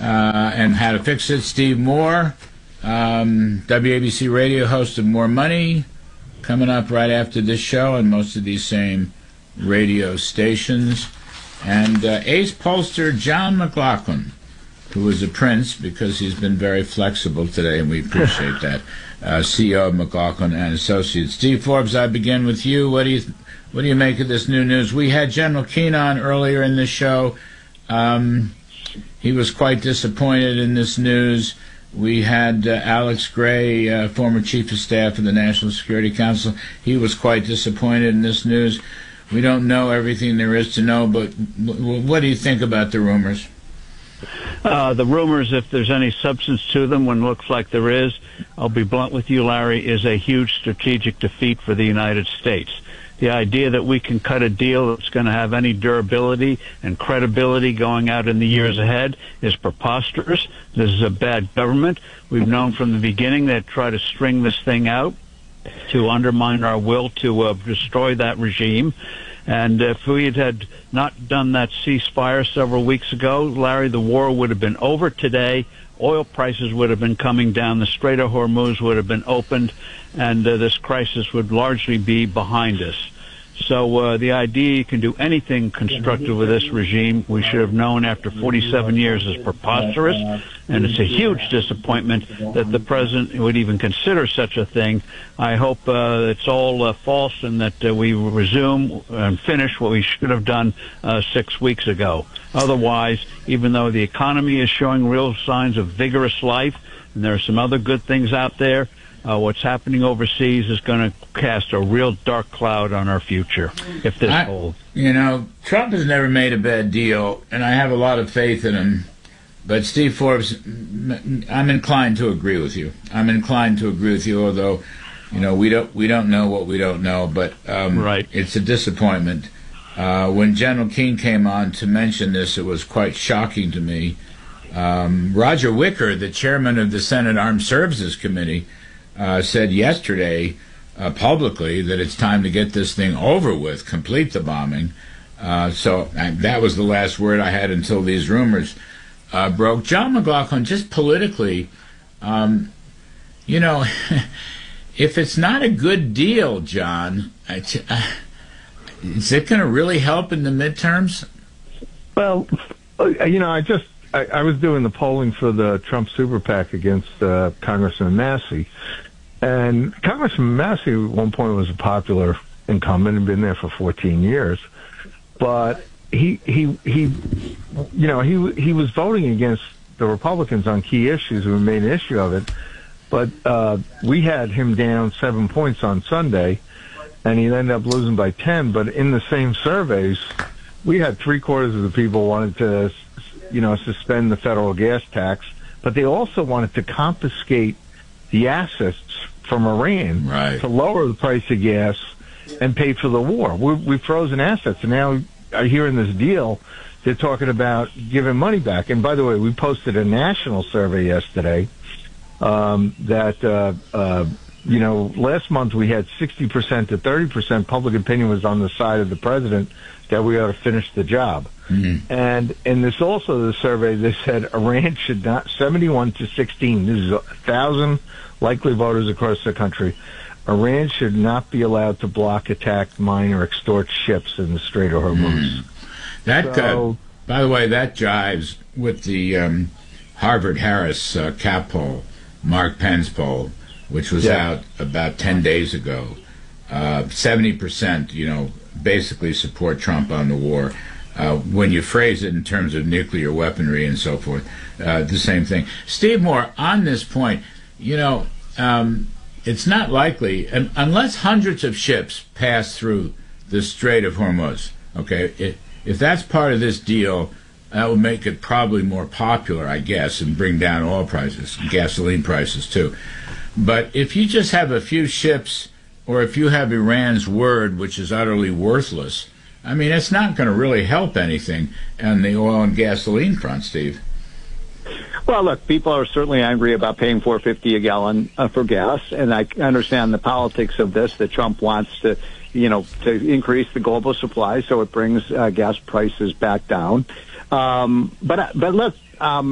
and How to Fix It. Steve Moore, WABC radio host of More Money, coming up right after this show on most of these same radio stations. And ace pollster John McLaughlin, who is a prince because he's been very flexible today, and we appreciate that. CEO of McLaughlin and Associates. Steve Forbes, I begin with you. What do you make of this new news? We had General Keane on earlier in the show. He was quite disappointed in this news. We had Alex Gray, former Chief of Staff of the National Security Council. He was quite disappointed in this news. We don't know everything there is to know, but what do you think about the rumors? The rumors, if there's any substance to them, when it looks like there is, I'll be blunt with you, Larry, is a huge strategic defeat for the United States. The idea that we can cut a deal that's going to have any durability and credibility going out in the years ahead is preposterous. This is a bad government. We've known from the beginning that try to string this thing out to undermine our will to destroy that regime. And if we had not done that ceasefire several weeks ago, Larry, the war would have been over today. Oil prices would have been coming down. The Strait of Hormuz would have been opened, and this crisis would largely be behind us. So the idea you can do anything constructive with this regime, we should have known after 47 years, is preposterous, and it's a huge disappointment that the president would even consider such a thing. I hope it's all false and that we resume and finish what we should have done 6 weeks ago. Otherwise, even though the economy is showing real signs of vigorous life, and there are some other good things out there, what's happening overseas is going to cast a real dark cloud on our future if this holds. You know, Trump has never made a bad deal, and I have a lot of faith in him. But Steve Forbes, I'm inclined to agree with you. Although, you know, we don't know what we don't know. But right. It's a disappointment. When General Keane came on to mention this, it was quite shocking to me. Roger Wicker, the chairman of the Senate Armed Services Committee, said yesterday publicly that it's time to get this thing over with, complete the bombing. So that was the last word I had until these rumors broke. John McLaughlin, just politically, you know, if it's not a good deal, John, is it going to really help in the midterms? Well, you know, I was doing the polling for the Trump Super PAC against Congressman Massey, and Congressman Massey at one point was a popular incumbent and been there for 14 years, but he was voting against the Republicans on key issues. We made an issue of it, but we had him down 7 points on Sunday, and he ended up losing by 10. But in the same surveys, we had 3/4 of the people wanted to, suspend the federal gas tax, but they also wanted to confiscate the assets from Iran to lower the price of gas and pay for the war. We've frozen assets, and now I hear in this deal they're talking about giving money back. And by the way, we posted a national survey yesterday that last month we had 60% to 30% public opinion was on the side of the president that we ought to finish the job. Mm-hmm. And in this also the survey, they said Iran should not, 71 to 16, this is 1,000 likely voters across the country, Iran should not be allowed to block, attack, mine, or extort ships in the Strait of Hormuz. By the way, that jives with the Harvard-Harris cap poll, Mark Penn's poll, which was out about 10 days ago. 70%, basically support Trump on the war. When you phrase it in terms of nuclear weaponry and so forth, the same thing. Steve Moore, on this point, it's not likely, unless hundreds of ships pass through the Strait of Hormuz, okay, if that's part of this deal, that would make it probably more popular, I guess, and bring down oil prices, gasoline prices too. But if you just have a few ships, or if you have Iran's word, which is utterly worthless, I mean, it's not going to really help anything on the oil and gasoline front, Steve. Well, look, people are certainly angry about paying $4.50 a gallon for gas, and I understand the politics of this, that Trump wants to increase the global supply so it brings gas prices back down. But look,